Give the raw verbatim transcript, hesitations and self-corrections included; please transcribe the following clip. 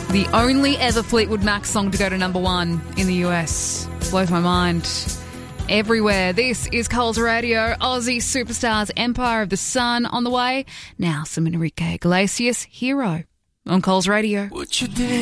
The only ever Fleetwood Mac song to go to number one in the U S. Blows my mind. Everywhere. This is Coles Radio, Aussie Superstars, Empire of the Sun on the way. Now, some Enrique Iglesias, Hero, on Coles Radio. What you did.